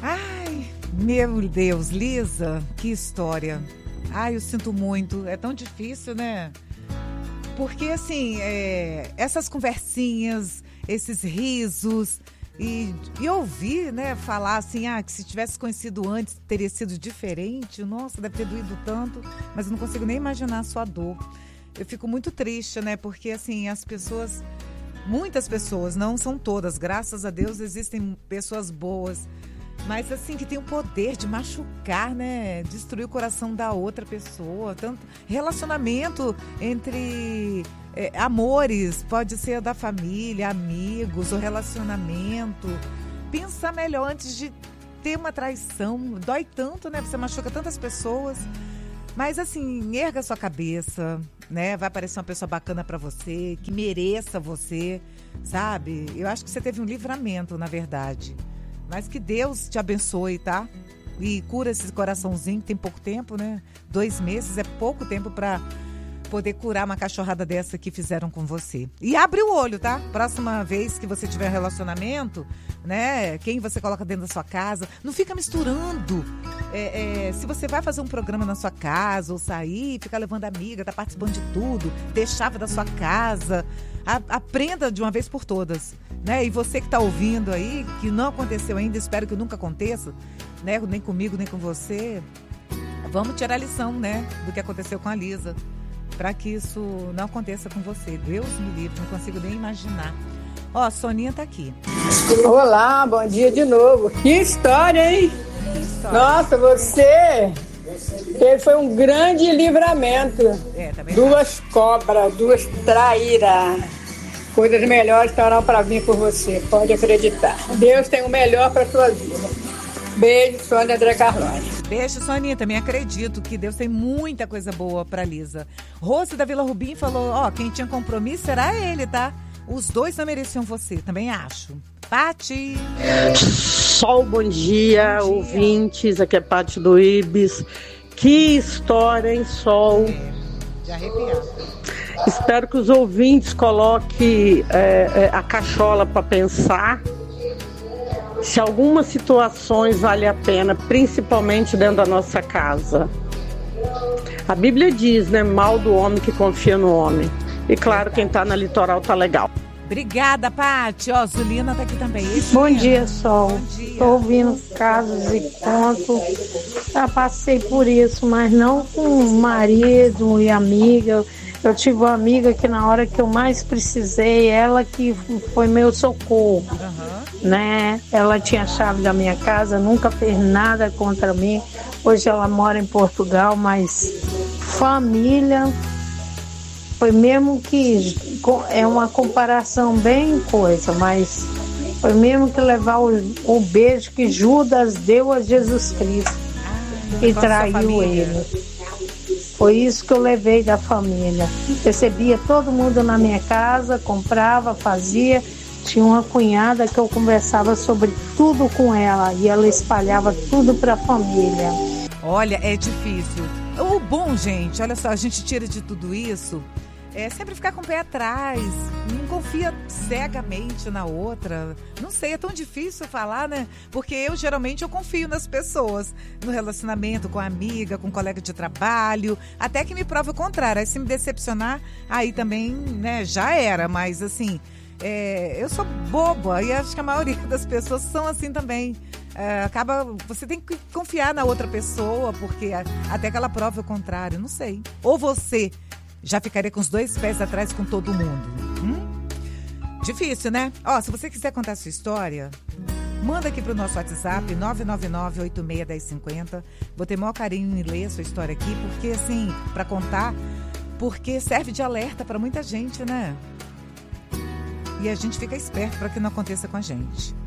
Ai, meu Deus, Lisa, que história. Ai, eu sinto muito, é tão difícil, né? Porque, assim, essas conversinhas, esses risos, e ouvir, né, falar assim, que se tivesse conhecido antes teria sido diferente. Nossa, deve ter doído tanto, mas eu não consigo nem imaginar a sua dor. Eu fico muito triste, né, porque, assim, as pessoas, muitas pessoas, não são todas, graças a Deus existem pessoas boas, mas assim, que tem o poder de machucar, né? Destruir o coração da outra pessoa. Tanto relacionamento entre amores, pode ser da família, amigos, ou relacionamento. Pensa melhor antes de ter uma traição. Dói tanto, né? Você machuca tantas pessoas. Mas assim, erga sua cabeça, né? Vai aparecer uma pessoa bacana pra você, que mereça você, sabe? Eu acho que você teve um livramento, na verdade. Mas que Deus te abençoe, tá? E cura esse coraçãozinho, que tem pouco tempo, né? 2 meses é pouco tempo pra poder curar uma cachorrada dessa que fizeram com você. E abre o olho, tá? Próxima vez que você tiver um relacionamento, né? Quem você coloca dentro da sua casa. Não fica misturando. Se você vai fazer um programa na sua casa ou sair, ficar levando amiga, tá participando de tudo, ter chave da sua casa. Aprenda de uma vez por todas, né? E você que está ouvindo aí, que não aconteceu ainda, espero que nunca aconteça, né? Nem comigo, nem com você. Vamos tirar a lição, né? Do que aconteceu com a Lisa, para que isso não aconteça com você. Deus me livre, não consigo nem imaginar. Ó, a Soninha tá aqui. Olá, bom dia de novo. Que história, hein? Que história. Nossa, você foi um grande livramento. Também 2 cobras, 2 traíras. Coisas melhores estarão para vir por você, pode acreditar. Deus tem o melhor para sua vida. Beijo, Sônia André Carlone. Beijo, Soninha. Também acredito que Deus tem muita coisa boa pra Lisa. Rose da Vila Rubim falou, quem tinha compromisso era ele, tá? Os 2 não mereciam você, também acho. Pati. Sol, bom dia, ouvintes. Aqui é Pati do Ibis. Que história, hein, Sol? De arrepiar. Espero que os ouvintes coloquem a cachola para pensar se algumas situações valem a pena, principalmente dentro da nossa casa. A Bíblia diz, né, mal do homem que confia no homem. E claro, quem tá na litoral tá legal. Obrigada, Pati. Zulina tá aqui também. Bom dia, Sol. Estou ouvindo casos e contos. Já passei por isso, mas não com marido e amiga. Eu tive uma amiga que na hora que eu mais precisei, ela que foi meu socorro, né? Ela tinha a chave da minha casa, nunca fez nada contra mim. Hoje ela mora em Portugal, mas família foi mesmo que é uma comparação bem coisa, mas foi mesmo que levar o beijo que Judas deu a Jesus Cristo e traiu ele. Foi isso que eu levei da família. Recebia todo mundo na minha casa, comprava, fazia. Tinha uma cunhada que eu conversava sobre tudo com ela e ela espalhava tudo para a família. Olha, é difícil. O bom, gente, olha só, a gente tira de tudo isso, sempre ficar com o pé atrás, não confia cegamente na outra. Não sei, é tão difícil falar, né? Porque eu confio nas pessoas, no relacionamento com a amiga, com um colega de trabalho, até que me prove o contrário. Aí se me decepcionar, aí também, né, já era, mas assim, eu sou boba e acho que a maioria das pessoas são assim também. Você tem que confiar na outra pessoa, porque até que ela prove o contrário, não sei. Ou você já ficaria com os 2 pés atrás com todo mundo? Difícil, né? Se você quiser contar a sua história, manda aqui pro nosso WhatsApp, 999-861050. Vou ter o maior carinho em ler a sua história aqui, porque assim, pra contar, porque serve de alerta pra muita gente, né? E a gente fica esperto pra que não aconteça com a gente.